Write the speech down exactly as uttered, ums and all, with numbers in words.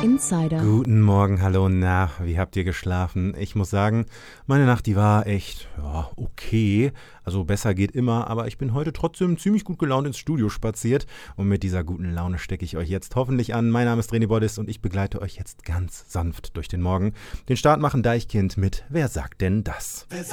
Insider. Guten Morgen, hallo, na, wie habt ihr geschlafen? Ich muss sagen, meine Nacht, die war echt, ja, okay. Also besser geht immer, aber ich bin heute trotzdem ziemlich gut gelaunt ins Studio spaziert. Und mit dieser guten Laune stecke ich euch jetzt hoffentlich an. Mein Name ist René Bodis und ich begleite euch jetzt ganz sanft durch den Morgen. Den Start machen Deichkind mit Wer sagt denn das?